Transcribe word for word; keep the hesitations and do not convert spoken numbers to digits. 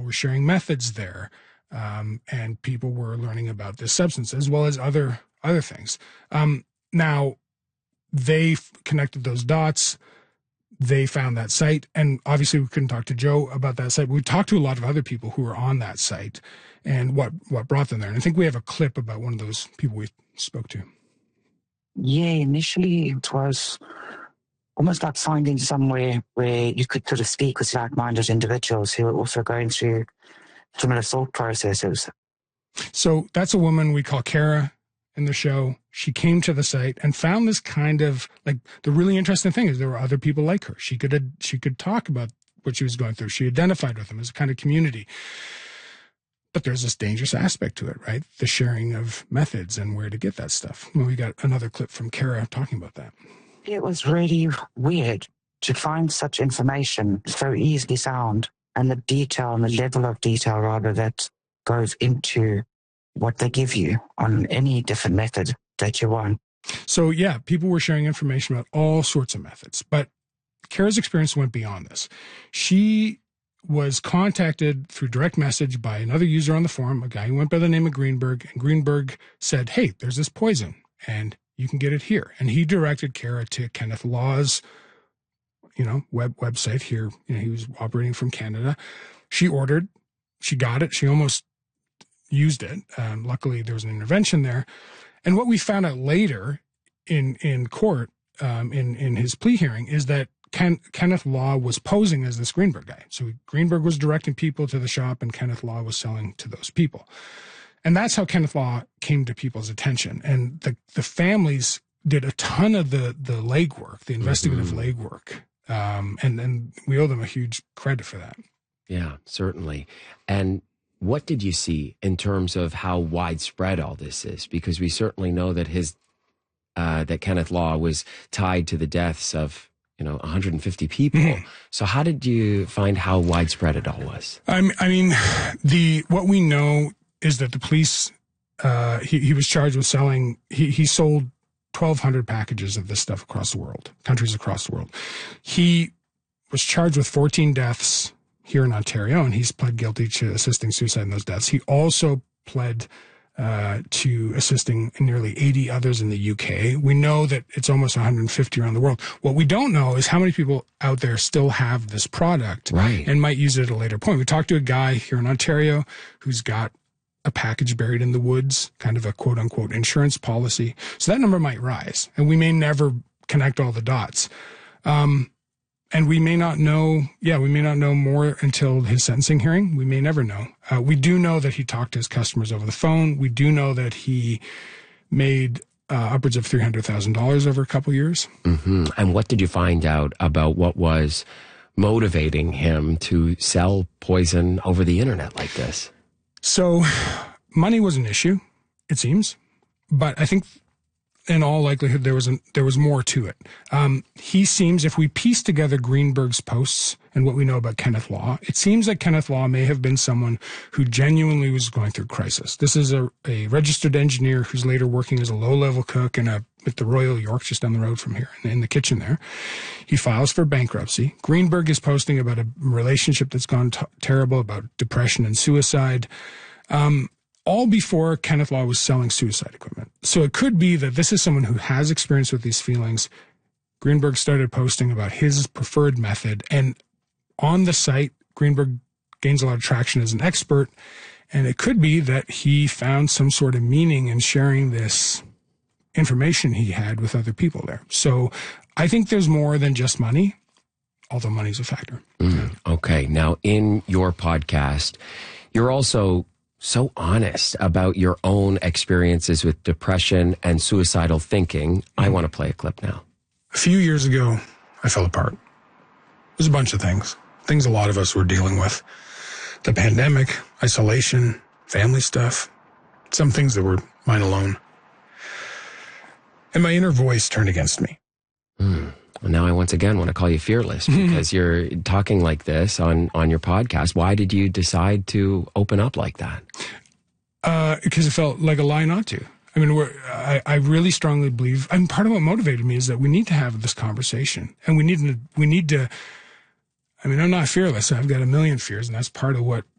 were sharing methods there, um, and people were learning about this substance as well as other other things. Um, now, they connected those dots. They found that site, and obviously we couldn't talk to Joe about that site. But we talked to a lot of other people who were on that site and what, what brought them there. And I think we have a clip about one of those people we spoke to. Yeah, initially it was almost like finding somewhere where you could sort of speak with like-minded individuals who are also going through similar thought processes. So that's a woman we call Kara in the show. She came to the site and found this kind of, like, the really interesting thing is there were other people like her. She could she could talk about what she was going through. She identified with them as a kind of community. But there's this dangerous aspect to it, right? The sharing of methods and where to get that stuff. Well, we got another clip from Kara talking about that. It was really weird to find such information so easily found, and the detail and the level of detail, rather, that goes into what they give you on any different method that you want. So, yeah, people were sharing information about all sorts of methods, but Kara's experience went beyond this. She was contacted through direct message by another user on the forum, a guy who went by the name of Greenberg, and Greenberg said, hey, there's this poison, and you can get it here. And he directed Kara to Kenneth Law's, you know, web website here. You know, he was operating from Canada. She ordered, she got it, she almost used it. Um, luckily, there was an intervention there. And what we found out later in in court, um, in, in his plea hearing, is that Ken, Kenneth Law was posing as this Greenberg guy. So Greenberg was directing people to the shop, and Kenneth Law was selling to those people. And that's how Kenneth Law came to people's attention. And the, the families did a ton of the, the legwork, the investigative mm-hmm. legwork. Um, and, and we owe them a huge credit for that. Yeah, certainly. And what did you see in terms of how widespread all this is? Because we certainly know that his, uh, that Kenneth Law was tied to the deaths of, you know, one hundred fifty people. Mm-hmm. So how did you find how widespread it all was? I I mean, the, what we know is that the police, uh, he, he was charged with selling, he, he sold twelve hundred packages of this stuff across the world, countries across the world. He was charged with fourteen deaths here in Ontario, and he's pled guilty to assisting suicide in those deaths. He also pled uh, to assisting nearly eighty others in the U K. We know that it's almost one hundred fifty around the world. What we don't know is how many people out there still have this product right. and might use it at a later point. We talked to a guy here in Ontario who's got a package buried in the woods, kind of a quote-unquote insurance policy. So that number might rise, and we may never connect all the dots. Um, and we may not know, yeah, we may not know more until his sentencing hearing. We may never know. Uh, we do know that he talked to his customers over the phone. We do know that he made uh, upwards of three hundred thousand dollars over a couple years. Mm-hmm. And what did you find out about what was motivating him to sell poison over the internet like this? So money was an issue, it seems, but I think in all likelihood there was an, there was more to it. Um, he seems, if we piece together Greenberg's posts and what we know about Kenneth Law, it seems like Kenneth Law may have been someone who genuinely was going through crisis. This is a, a registered engineer who's later working as a low-level cook in a, at the Royal York, just down the road from here, in the kitchen there. He files for bankruptcy. Greenberg is posting about a relationship that's gone t- terrible, about depression and suicide. Um, all before Kenneth Law was selling suicide equipment. So it could be that this is someone who has experience with these feelings. Greenberg started posting about his preferred method, and on the site, Greenberg gains a lot of traction as an expert, and it could be that he found some sort of meaning in sharing this information he had with other people there. So I think there's more than just money, although money's a factor. Mm, okay. Now, in your podcast, you're also so honest about your own experiences with depression and suicidal thinking. Mm-hmm. I want to play a clip now. A few years ago, I fell apart. There's a bunch of things, things a lot of us were dealing with. The pandemic, isolation, family stuff, some things that were mine alone. And my inner voice turned against me. Mm. Well, now I once again want to call you fearless because mm-hmm. you're talking like this on, on your podcast. Why did you decide to open up like that? Uh, because it felt like a lie not to. I mean, we're, I, I really strongly believe, I mean, part of what motivated me is that we need to have this conversation, and we need to, we need to, I mean, I'm not fearless. I've got a million fears, and that's part of what